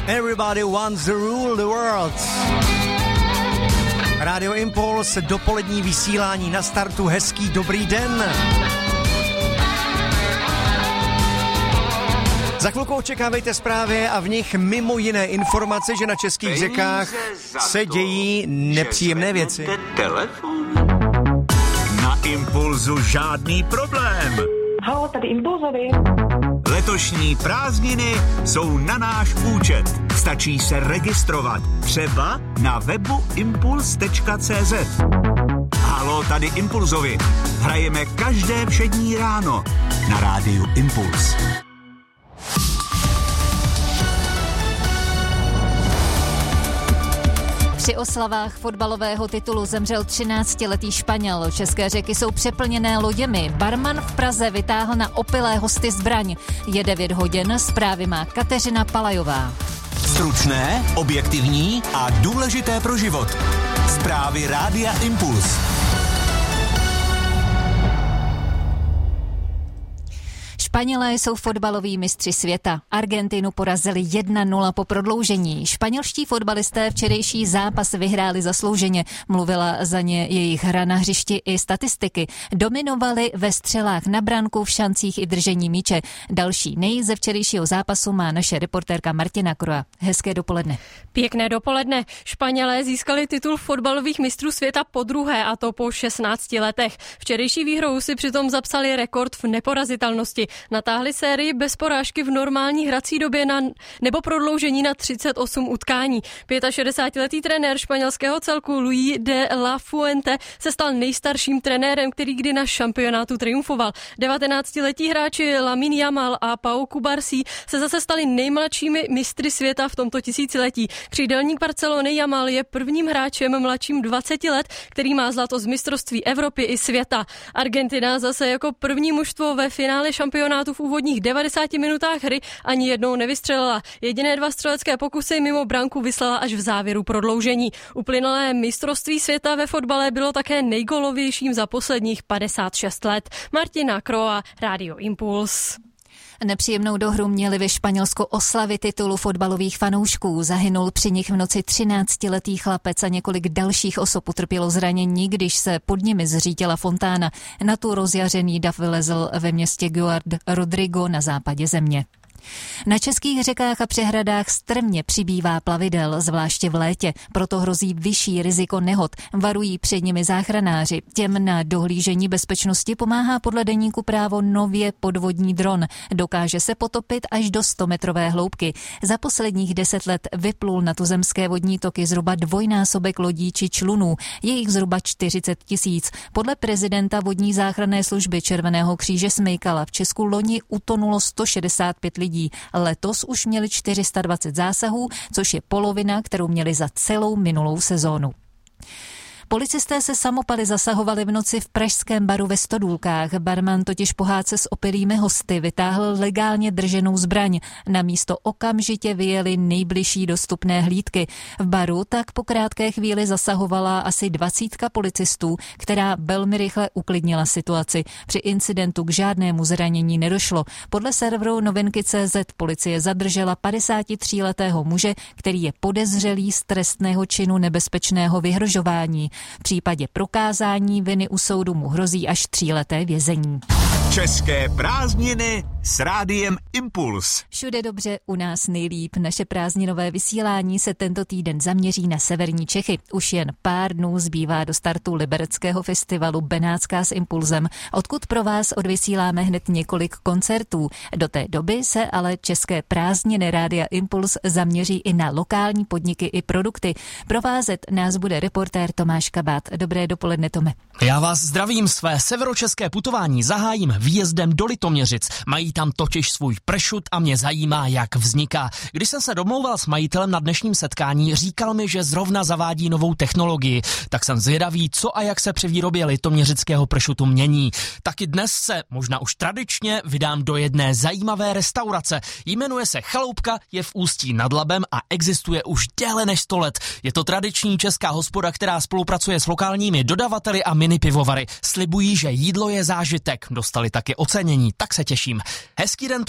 Everybody wants to rule the world. Radio Impuls, dopolední vysílání na startu, hezký dobrý den. Za chvilku očekávejte zprávy a v nich mimo jiné informace, že na českých řekách se dějí nepříjemné věci. Telefon? Na Impulzu žádný problém. Halo, tady Impulzovi. Letošní prázdniny jsou na náš účet. Stačí se registrovat. Třeba na webu impuls.cz. Halo, tady Impulzovi. Hrajeme každé všední ráno na rádiu Impuls. Při oslavách fotbalového titulu zemřel 13letý Španěl. České řeky jsou přeplněné loděmi. Barman v Praze vytáhl na opilé hosty zbraň. Je 9 hodin, zprávy má Kateřina Palajová. Stručné, objektivní a důležité pro život. Zprávy Rádia Impuls. Španělé jsou fotbaloví mistři světa. Argentinu porazili 1-0 po prodloužení. Španělští fotbalisté včerejší zápas vyhráli zaslouženě. Mluvila za ně jejich hra na hřišti i statistiky. Dominovali ve střelách na branku, v šancích i držení míče. Další ze včerejšího zápasu má naše reportérka Martina Kroa. Hezké dopoledne. Pěkné dopoledne. Španělé získali titul fotbalových mistrů světa podruhé, a to po 16 letech. Včerejší výhrou si přitom zapsali rekord v neporazitelnosti. Natáhli sérii bez porážky v normální hrací době nebo prodloužení na 38 utkání. 65letý trenér španělského celku Luis de la Fuente se stal nejstarším trenérem, který kdy na šampionátu triumfoval. 19letí hráči Lamine Yamal a Pau Cubarsí se zase stali nejmladšími mistry světa v tomto tisíciletí. Křídelník Barcelony Yamal je prvním hráčem mladším 20 let, který má zlato z mistrovství Evropy i světa. Argentina zase jako první mužstvo ve finále šampionátu v úvodních 90 minutách hry ani jednou nevystřelila. Jediné 2 střelecké pokusy mimo branku vyslala až v závěru prodloužení. Uplynulé mistrovství světa ve fotbale bylo také nejgolovějším za posledních 56 let. Martina Kroa, Radio Impuls. Nepříjemnou dohru měli ve Španělsku oslavy titulu fotbalových fanoušků. Zahynul při nich v noci 13letý chlapec a několik dalších osob utrpělo zranění, když se pod nimi zřítila fontána. Na tu rozjařený dav vylezl ve městě Guard Rodrigo na západě země. Na českých řekách a přehradách strmě přibývá plavidel, zvláště v létě, proto hrozí vyšší riziko nehod, varují před nimi záchranáři. Těm na dohlížení bezpečnosti pomáhá podle deníku Právo nově podvodní dron. Dokáže se potopit až do 100metrové hloubky. Za posledních 10 let vyplul na tuzemské vodní toky zhruba dvojnásobek lodí či člunů, je jich zhruba 40 000. Podle prezidenta vodní záchranné služby Červeného kříže Smejkala v Česku loni utonulo 165 lidí. Letos už měli 420 zásahů, což je polovina, kterou měli za celou minulou sezónu. Policisté se samopaly zasahovali v noci v pražském baru ve Stodůlkách. Barman totiž po hádce s opilými hosty vytáhl legálně drženou zbraň. Na místo okamžitě vyjeli nejbližší dostupné hlídky. V baru tak po krátké chvíli zasahovala asi 20 policistů, která velmi rychle uklidnila situaci. Při incidentu k žádnému zranění nedošlo. Podle serveru Novinky.cz policie zadržela 53letého muže, který je podezřelý z trestného činu nebezpečného vyhrožování. V případě prokázání viny u soudu mu hrozí až 3leté vězení. České prázdniny s Rádiem Impuls. Všude dobře, u nás nejlíp. Naše prázdninové vysílání se tento týden zaměří na severní Čechy. Už jen pár dnů zbývá do startu libereckého festivalu Benátská s Impulzem, odkud pro vás odvysíláme hned několik koncertů. Do té doby se ale české prázdniny Rádia Impuls zaměří i na lokální podniky i produkty. Provázet nás bude reportér Tomáš Kabát. Dobré dopoledne, Tome. Já vás zdravím, své severočeské putování zahájím výjezdem do Litoměřic. Mají tam totiž svůj pršut a mě zajímá, jak vzniká. Když jsem se domlouval s majitelem na dnešním setkání, říkal mi, že zrovna zavádí novou technologii. Tak jsem zvědavý, co a jak se při výrobě litoměřického pršutu mění. Taky dnes se, možná už tradičně, vydám do jedné zajímavé restaurace. Jmenuje se Chaloupka, je v Ústí nad Labem a existuje už déle než 100 let. Je to tradiční česká hospoda, která spolupracuje s lokálními dodavateli a mini pivovary. Slibují, že jídlo je zážitek. Dostali taky ocenění, tak se těším. Hezký den